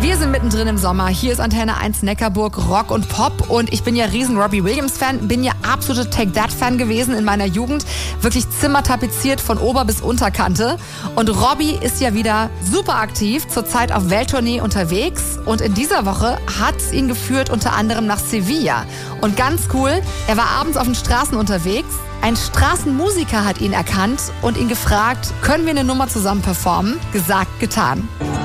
Wir sind mittendrin im Sommer. Hier ist Antenne 1 Neckarburg, Rock und Pop. Und ich bin ja riesen Robbie Williams-Fan, bin ja absolute Take That-Fan gewesen in meiner Jugend. Wirklich zimmertapeziert von Ober- bis Unterkante. Und Robbie ist ja wieder super aktiv, zurzeit auf Welttournee unterwegs. Und in dieser Woche hat es ihn geführt, unter anderem nach Sevilla. Und ganz cool, er war abends auf den Straßen unterwegs. Ein Straßenmusiker hat ihn erkannt und ihn gefragt, können wir eine Nummer zusammen performen? Gesagt, getan.